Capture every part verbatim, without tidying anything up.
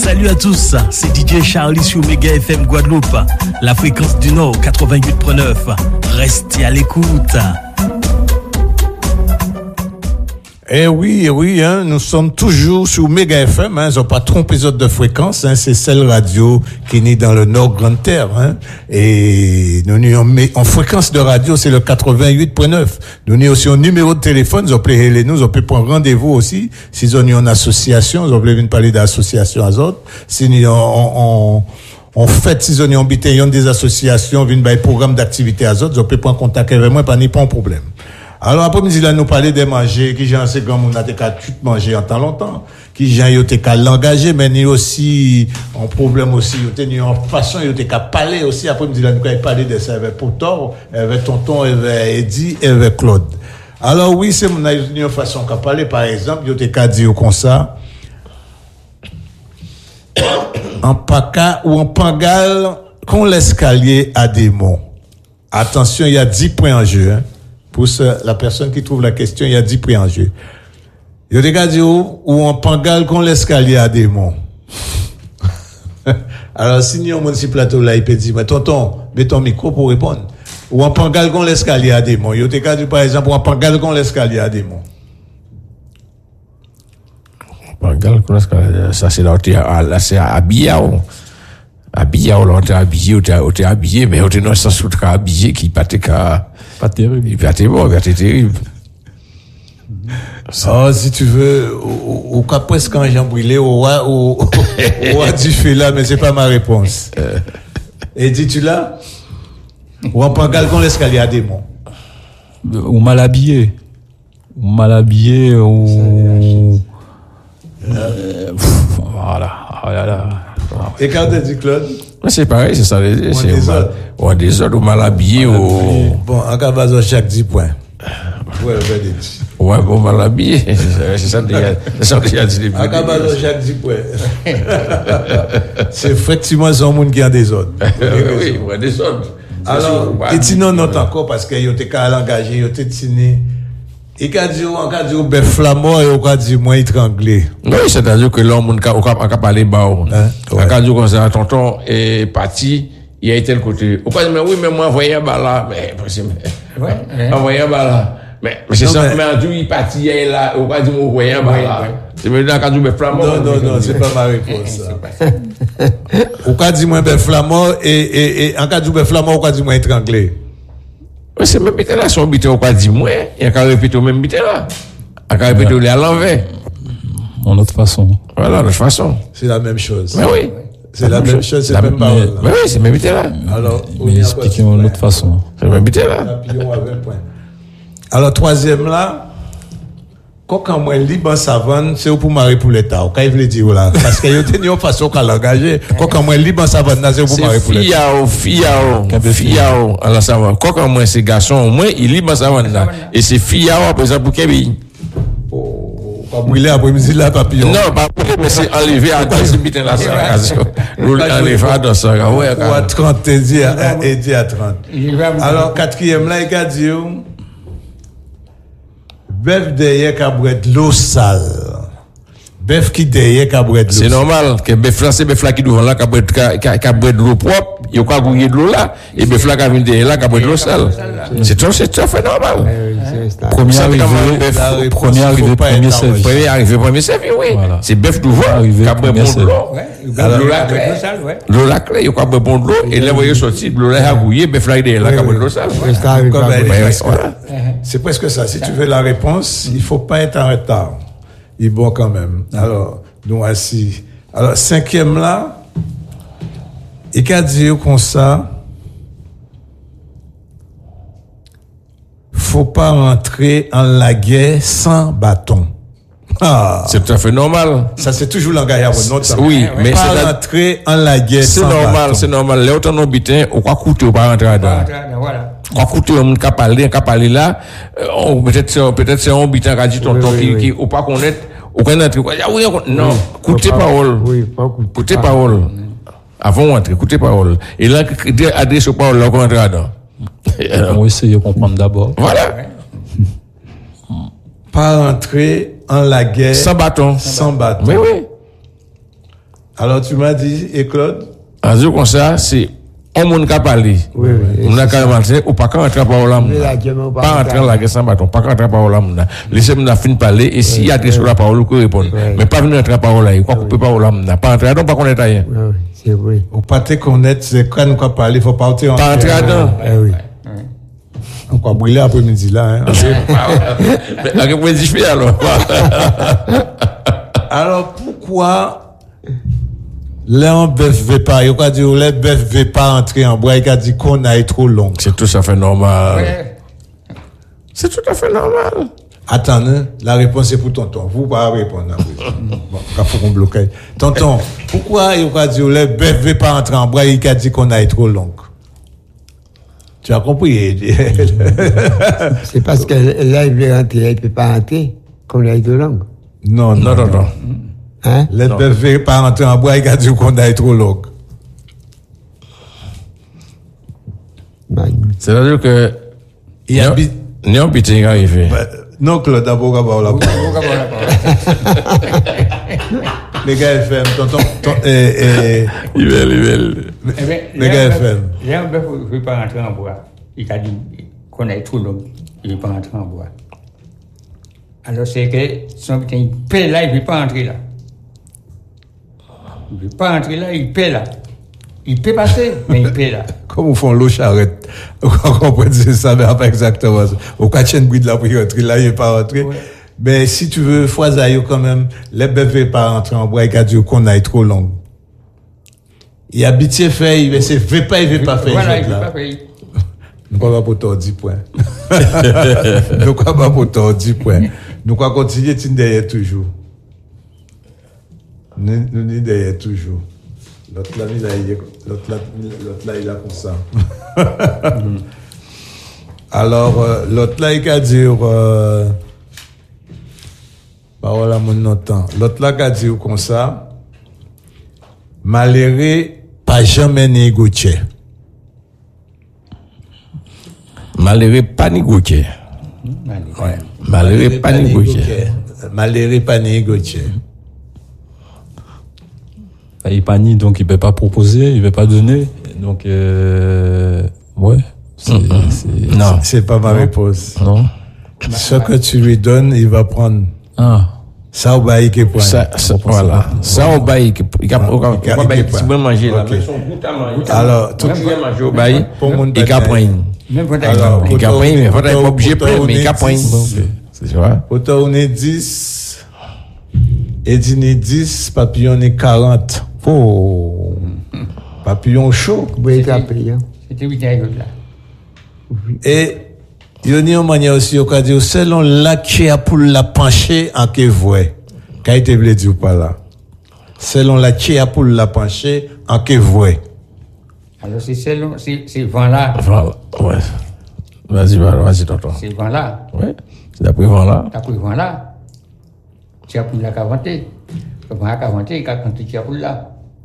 Salut à tous, c'est D J Charlie sur Mega F M Guadeloupe, la fréquence du Nord quatre-vingt-huit virgule neuf. Restez à l'écoute. Eh oui, eh oui, hein, nous sommes toujours sur Mega F M, hein, ils n'ont pas trompé les autres de fréquence, hein, c'est celle radio qui est née dans le Nord Grande Terre, hein, et nous sommes en fréquence de radio, c'est le quatre-vingt-huit virgule neuf. Nous sommes aussi en numéro de téléphone, vous pouvez les nous, vous pouvez prendre rendez-vous aussi, si vous avez une association, vous pouvez venir parler d'association à autres, si nous, on, on, on fait, si vous avez une des associations, venir par programme d'activité à autres, vous pouvez prendre contact avec moi, pas ni pas un problème. Alors, après-midi, là, nous parler des manger, qui j'ai un c'est comme on a des cas tout manger en temps longtemps, qui j'ai eu des cas l'engager, mais ni aussi, un problème aussi, il y a une façon, il y a des cas parler aussi, après-midi, là, nous allons parler de ça avec Potor, avec Tonton, avec Eddie, et avec Claude. Alors, oui, c'est mon une façon qu'à parler, par exemple, il y a des cas dire comme ça, en paca ou en pangal, qu'on l'escalier à des mots. Attention, il y a dix points en jeu, hein. Pour ce, la personne qui trouve la question, il y a dix points en jeu. Il y a des gars qui où on pangale qu'on l'escalier à des mots. Alors, si nous avons un plateau là, il peut dire, mais tonton, mets ton micro pour répondre. Ou on pangale qu'on l'escalier à des mots. Il y a des gars qui, par exemple, on pangale qu'on l'escalier à des mots. Pangale qu'on l'escalier, ça c'est là, là c'est habillé. Habillé, on l'a habillé, on t'est habillé, mais on t'est dans le sens où t'es habillé qui pas qu'à, pas terrible. Il va être bon, il va être terrible. Oh, si tu veux, ou, ou, qu'après ce quand j'ai brûlé, au roi, au, au roi du fait là, mais c'est pas ma réponse. Et dis-tu là? Ou en pangal qu'on l'escalier à démon? Ou mal habillé. Ou mal habillé, ou, euh, voilà. Oh là là. Et quand tu dis Claude? C'est pareil, c'est ça. C'est des autres. Ou des autres, ou mal habillés, ou... Bon, en cas de chaque dix points. Ouais, ouais, bon, mal habillé. C'est ça, déjà, c'est ça, déjà, dit. En cas de chaque dix points. C'est effectivement son monde qui a des autres. Oui, ouais, des autres. Alors, et tu n'en notes encore parce qu'il y a des cas à l'engager, il y a des tini. Et quand dit, on a dit, ben, flamand, et on a dit, moi, étranglé. Oui, c'est-à-dire que l'homme, on a parlé bas. On a dit, comme ça, tonton est parti, il a été le côté. On a dit, mais oui, mais moi, envoyez un bas là. Mais, ouais. Envoyez un bas là. Mais, c'est ça, mais en tout, il est parti, il est là, on a dit, moi, envoyez un bas là. C'est maintenant quand tu ben, flamand. Non, non, non, c'est pas ma réponse, ça. On a dit, moi, ben, flamand, et, et, et, en cas de ben, flamand, on a dit, moi, étranglé. Mais c'est même bité là, son bité ou pas dit moins, il y a qu'à répéter au même bité là. Il y a qu'à répéter à l'envers. En autre façon. Voilà, en autre façon. C'est la même chose. Mais oui. C'est la même chose, c'est la même parole. Mais oui, c'est le même bité là. Alors, mais expliquez en autre façon. C'est le même bité là. Alors, troisième là, quand moi libre en savane, c'est pour marrer pour l'État. Quand il veut dire là, parce qu'il y a une façon qu'à l'engager. Quand moi libre en savane, c'est pour marrer pour l'État. C'est fiao, fiao, fiao, à la savane. Quand moi c'est garçon, au moins il libre en savane là. Et c'est fiao, par exemple, pour Kevin. Oh, pas brûler après-midi là, papillon. Non, pas brûler, mais c'est enlever à deuxième bitin là, ça. Enlever à deux ça. Ou à trente, et dit à trente. Alors, quatrième là, il a dit, bœuf derrière cabret de l'eau sale. Bœuf qui derrière cabret de l'eau. C'est normal que bœuf là, c'est bœuf là qui devant là cabret cabret de l'eau propre, il y a pas gouiller de l'eau là et bœuf là qui vient derrière là cabret de l'eau sale. C'est tout c'est tout fait normal. Premier arrivé, premier arrivé, premier servi. Premier arrivé, premier servi, oui. C'est bœuf devant cabret bon de l'eau. L'eau là clé. L'eau là clé, il y a cabret bon de l'eau et là voyez sortir l'eau là a gouiller bœuf là derrière là cabret de l'eau sale. C'est presque ça. Si tu veux la réponse, il faut pas être en retard. Il est bon quand même. Alors, nous assis. Alors, cinquième là, il a dit comme ça, faut pas rentrer en la guerre sans bâton. Ah. C'est tout à fait normal. Ça, c'est toujours langage à votre note. Oui, mais pas c'est rentrer en la guerre sans bâton. C'est normal, c'est normal. Les autres non bitin, on va coûter, on va rentrer dedans. Voilà. Quand coûter, on peut parler, on peut parler là, peut-être, peut-être c'est un bitin qui a dit tonton qui, qui, ou pas connaître, ou connaître, ah oui, non, coûter parole. Oui, pas coûter. Coûter parole. Avant d'entrer, coûter parole. Et là, adresse aux paroles, là, on rentre dedans. On va essayer de comprendre d'abord. Voilà. Pas rentrer en la guerre. Sans bâton. Sans bâton. Oui, oui. Alors, tu m'as dit, et Claude? En disant comme ça, c'est on monde qui a parlé. Oui, oui. On a quand même entré, ou pas quand entrer par là. Pas entrer là, sans bâton, pas quand entrer par là. Laissez-moi fin de parler, et s'il y a des sur la parole, vous répondre. Mais pas venir entrer par là, quoi couper par là. Pas entrer, donc pas connaître rien. Oui, c'est vrai. Ou pas te connaître, c'est quand nous avons parlé, il faut pas entrer en Pas entrer dedans. Oui. On va brûler l'après-midi là, hein. Mais, à quel point je fais alors? Alors, pourquoi l'un bœuf veut pas, il a dit, le bœuf veut pas entrer en bois, il a dit qu'on a été trop long. C'est tout à fait normal. Ouais. C'est tout à fait normal. Attends, hein, la réponse est pour tonton. Vous pas répondre. Bon, il faut qu'on bloque. Tonton, pourquoi il a dit, le bœuf veut pas entrer en bois, il a dit qu'on a été trop long? Tu as compris? C'est parce que là, il veut rentrer, il ne peut pas rentrer, qu'on a de langue. Non, non, non, non. Hein? Le bœuf ne veut pas rentrer en bois, il a dit qu'on a trop long. C'est-à-dire que. Il y a un petit arrivé. Non, Claude, d'abord, d'abord, la parole. Les gars F M, tonton, et, et. Il veut, il veut. Les gars F M. Il y a un bœuf qui ne veut pas rentrer en bois. Il a dit qu'on est trop long, il ne veut pas rentrer en bois. Alors c'est que son putain, il paie là, il ne veut pas entrer là. Il ne veut pas entrer là, il paie là. Il peut passer, mais il paie là. Comme on fait l'eau charrette. On comprend ça, mais pas exactement ça. Au cas de bruit de la pour rentrer là, il n'est pas rentré. Ouais. Mais si tu veux, Foisaillot quand même, les bœufs ne veulent pas rentrer en bois, il a dit qu'on aille trop long. Il a bitié fait, il ne veut pas, il ne veut pas faire. Voilà, il ne veut pas faire. Nous ne pas pour toi dix points. Nous ne pas pour toi dix points. Nous allons continuer derrière toujours. Nous nous derrière toujours. L'autre là, il a, l'autre là, l'autre là, il a comme ça. mm. Alors, euh, l'autre là, il a dit, euh, parole à mon temps. L'autre là, il a dit comme ça, malheureux, pas jamais négocié. Malheureux, pas négocié. Ouais. Malheureux, pas négocié. Malheureux, pas négocié. Il panie, donc il ne peut pas proposer, il ne peut pas donner. Donc, euh, ouais. C'est, mm-hmm. c'est, non, c'est pas ma réponse. Non. Ce que tu lui donnes, il va prendre. Ah. Ça, au bail qui est point. Ça, ça, voilà. Ça, au bail qui est point. Il va bail qui manger là. Alors, tout le monde mange au bail. Il va prendre. Même quand Alors, il va prendre, mais il va pas obligé de prendre, mais il va prendre. C'est vrai. Autant on est dix, Edine est dix, papillon est quarante. Oh. Papillon chaud. C'était huit ans là. Et il y a une manière aussi, on a dit, selon la qui a pour la pencher en que voie. Quand il te voulait dire pas là. Selon la qui a pour la pencher en que voie. Alors c'est selon, c'est, c'est vent là. Vent, ouais. Vas-y, vas-y, tonton. C'est vent là. Ouais. C'est d'après vent là. D'après vent là. Tu as pour la cavanté. Le vent a cavanté, quand tu as pour là.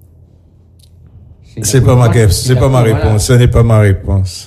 C'est, c'est pas ma réponse, c'est pas ma réponse, ce n'est pas ma réponse.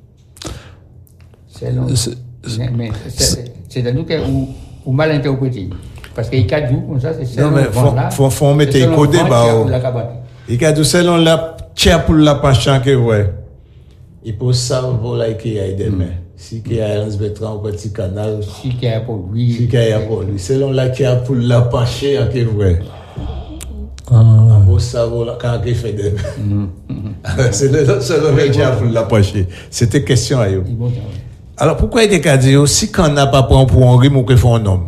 C'est long. C'est, mais, mais c'est, c'est nous qui ou, ou mal interprété. Parce qu'il y a quatre jours comme ça, c'est selon non, mais faut, là. Faut, faut mettre les codés, bah, il y a du selon la tiers pour la penchant que, ouais. Il peut savoir là qu'il y a des mains. Si qu'il y a un Bertrand au petit canal. Si qu'il y a pour lui. Si qu'il y a pour lui. Selon la tiers pour la pencher, que, ouais. Ah. Au savoir là, quand il fait des mains. C'est le selon la tiers pour la pencher. C'était question à eux. Alors, pourquoi il y a dit, si qu'on n'a pas pris pour un rime ou qu'il faut un homme?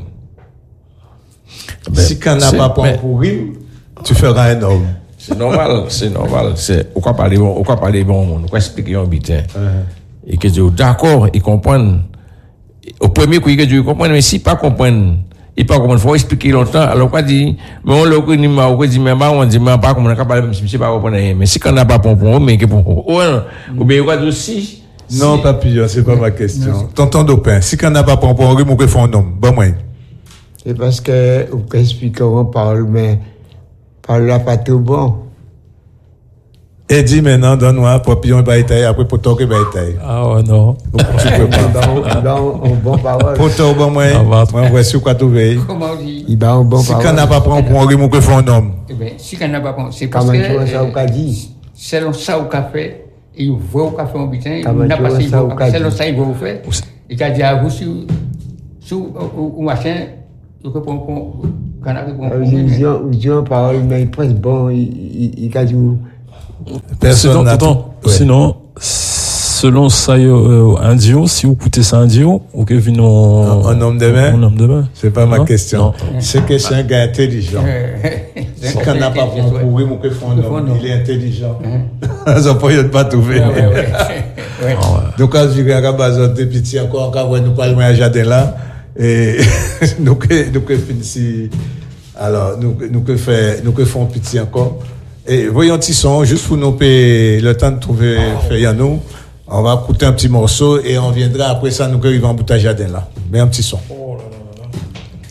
Ben, si qu'on n'a pas pris pour rime, tu feras un homme. C'est normal, c'est normal. C'est, pourquoi parler bon, pourquoi parler bon monde, pourquoi expliquer un bitin. Uh-huh. Et que Dieu, d'accord, ils comprennent. Au premier coup, ils comprennent, mais si pas comprennent, ils pas comprennent, faut expliquer longtemps. Alors, quoi dit, mais on le connaît, mais on dit, mais on dit, mais pas comment on parler, même si pas comprendre rien. Mais si qu'on n'a pas pour pour mais que pour, ou bien, quoi aussi, non, si... papillon, c'est pas ma question. Non, tonton Dopin, si qu'on n'a pas pour pour rime, on peut faire un homme. Bon, moi. C'est parce que, vous expliqueront par, mais, par là, pas tout bon. Et dis maintenant, donne-moi, papillon bataille, après poto que bataille. Ah ouais, non. Tu peux pas. Dans, dans, en bon parole. Poto, bon, moi, Ah, bah, moi, voici où quoi trouver. Comment on dit? Il va en bon Si parole. qu'on n'a pas pris pour un remous que fait un homme. Eh bien, si qu'on n'a pas pensé, c'est parce Comment que. tu vois ça au euh, Cadi? Selon ça au café, il voit au café en butin, Comment il n'a tu pas vois si ça au Cadi? selon ça il va au fait. Il a dit à vous, sur, sur, ou machin, il répond, qu'on a répondu. Ou dit en parole, mais il presse bon, il, il, il a dit. Personne Sinon, n'a attends, tout- ouais. sinon, selon ça, euh, indio, si vous coûtez ça indio, ou que vient en, Un homme de main? Un homme de main. C'est pas ma Non? question. Non. C'est que c'est un gars intelligent. Si qu'on n'a pas pris pour remous que fait un homme, il est intelligent. Ça peut pas trouver. Ouais, ouais, ouais. Ouais. Donc, quand je regarde à base de petit encore, quand nous parlons à jardin là, et nous que, nous que finissons, alors, nous, nous que fait, nous que font petit encore. Et voyons petit son, juste pour nous payer le temps de trouver Fayano. On va écouter un petit morceau et on viendra après ça, nous que vivons en bout à jardin là. Mais un petit son. Oh là